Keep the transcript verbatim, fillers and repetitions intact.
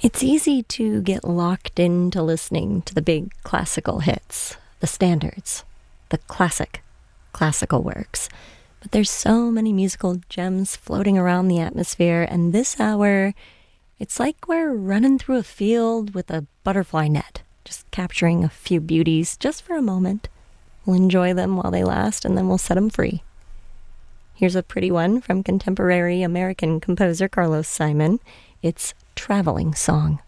It's easy to get locked into listening to the big classical hits, the standards, the classic, classical works. But there's so many musical gems floating around the atmosphere, and this hour, it's like we're running through a field with a butterfly net, just capturing a few beauties just for a moment. We'll enjoy them while they last, and then we'll set them free. Here's a pretty one from contemporary American composer Carlos Simon. It's Traveling Song.